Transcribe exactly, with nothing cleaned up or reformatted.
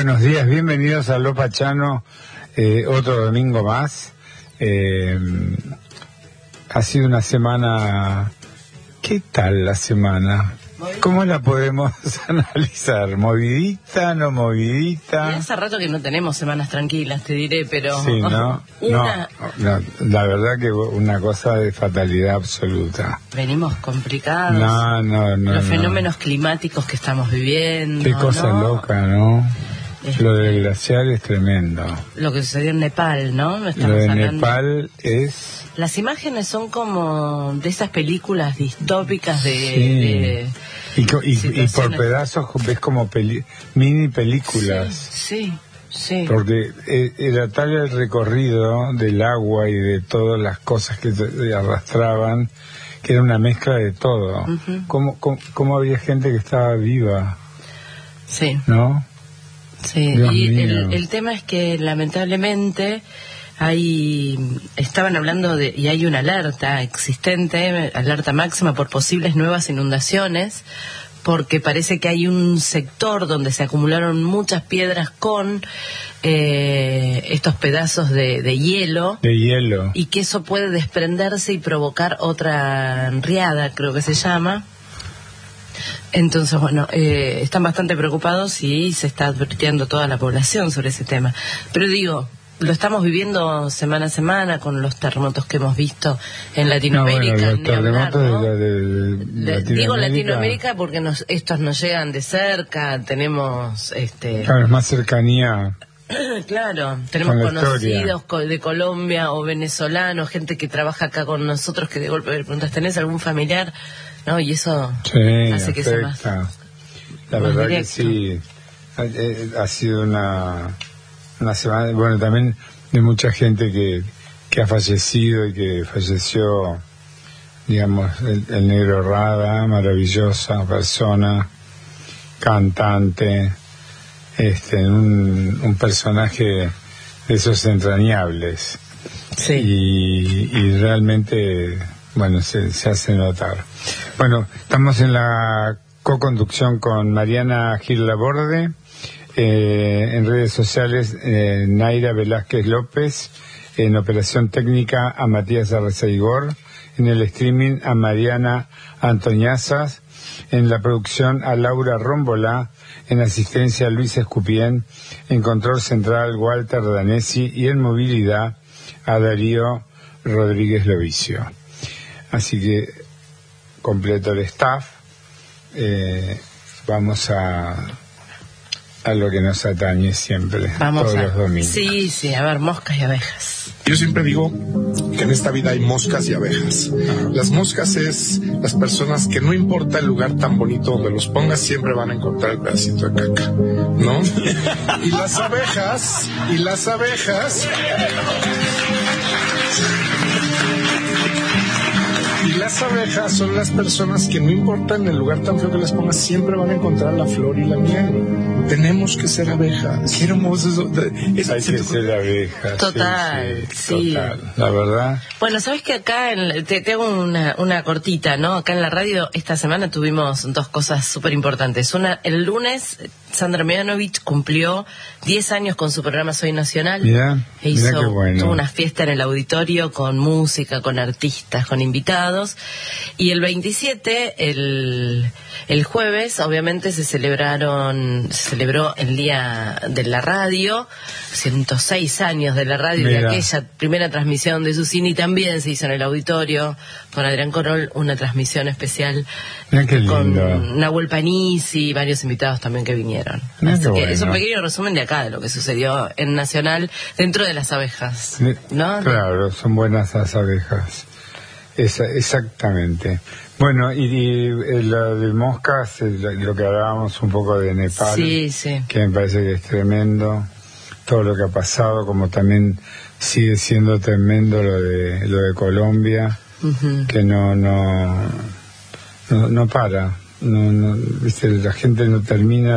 buenos días, bienvenidos a Lo Pachano, eh, otro domingo más. Eh, ha sido una semana... ¿Qué tal la semana? ¿Cómo la podemos analizar? ¿Movidita, no movidita? Y hace rato que no tenemos semanas tranquilas, te diré, pero... Sí, ¿no? una... no, no, la verdad que una cosa de fatalidad absoluta. Venimos complicados. No, no, no. Los no. fenómenos climáticos que estamos viviendo. Qué cosa ¿no? loca, ¿no? Este... Lo del glaciar es tremendo. Lo que sucedió en Nepal, ¿no? Estamos Lo de hablando... Nepal es... Las imágenes son como de esas películas distópicas de... Sí. de... Y, y, y por pedazos ves como peli, mini películas. Sí, sí, sí. Porque era tal el recorrido del agua y de todas las cosas que arrastraban, que era una mezcla de todo. Uh-huh. ¿Cómo, cómo, cómo había gente que estaba viva? Sí. ¿No? Sí, Dios y mío. el, el tema es que lamentablemente... Hay, estaban hablando de, y hay una alerta existente, alerta máxima por posibles nuevas inundaciones, porque parece que hay un sector donde se acumularon muchas piedras con eh, estos pedazos de, de hielo. De hielo. Y que eso puede desprenderse y provocar otra riada, creo que se llama. Entonces, bueno, eh, están bastante preocupados y se está advirtiendo a toda la población sobre ese tema. Pero digo... Lo estamos viviendo semana a semana con los terremotos que hemos visto en Latinoamérica. No, bueno, los terremotos hablar, ¿no? de, de, de Latinoamérica. Digo Latinoamérica porque nos, estos nos llegan de cerca, tenemos... este Claro, es más cercanía. Claro, tenemos con conocidos de Colombia o venezolanos, gente que trabaja acá con nosotros, que de golpe me preguntas, ¿tenés algún familiar? No, y eso sí, hace que sea más... La más verdad directo. que sí, ha, ha sido una... una semana, bueno, también de mucha gente que, que ha fallecido y que falleció, digamos, el, el negro Rada, maravillosa persona, cantante, este, un, un personaje de esos entrañables. Sí. Y, y realmente, bueno, se, se hace notar. Bueno, estamos en la co-conducción con Mariana Gil Laborde. Eh, en redes sociales, eh, Naira Velázquez López, en operación técnica a Matías Arrezaigor, en el streaming a Mariana Antoñazas, en la producción a Laura Rómbola, en asistencia a Luis Escupien, en control central Walter Danesi y en movilidad a Darío Rodríguez Lovicio. Así que completo el staff, eh, vamos a... a lo que nos atañe siempre, Vamos todos a... los domingos. Sí, sí, a ver, moscas y abejas. Yo siempre digo que en esta vida hay moscas y abejas. Las moscas es las personas que no importa el lugar tan bonito donde los pongas, siempre van a encontrar el pedacito de caca, ¿no? Y las abejas, y las abejas... Y las abejas son las personas que no importa en el lugar tan feo que les pongas, siempre van a encontrar la flor y la miel. Tenemos que ser abejas. Qué hermoso eso. Es, Hay que ser abejas. Total, sí, sí. Total, la verdad. Bueno, sabes que acá, en, te, te hago una, una cortita, ¿no? Acá en la radio esta semana tuvimos dos cosas súper importantes. Una, el lunes, Sandra Mianovich cumplió diez años con su programa Soy Nacional. Mirá, e mirá hizo, qué bueno. Tuvo una fiesta en el auditorio con música, con artistas, con invitados. Y el veintisiete, el, el jueves, obviamente se celebraron, se celebró el Día de la Radio, ciento seis años de la radio, Mira. de aquella primera transmisión de Susini, también se hizo en el auditorio con Adrián Corol, una transmisión especial. Mirá qué lindo. Con Nahuel Panisi y varios invitados también que vinieron. Mirá Así qué que bueno. es un pequeño resumen de acá, de lo que sucedió en Nacional dentro de las abejas, ¿no? Claro, son buenas las abejas. Esa, exactamente. Bueno, y, y lo de moscas, lo que hablábamos un poco de Nepal, sí, sí. que me parece que es tremendo, todo lo que ha pasado, como también sigue siendo tremendo lo de lo de Colombia, uh-huh. que no no no, no para, no, no, viste, la gente no termina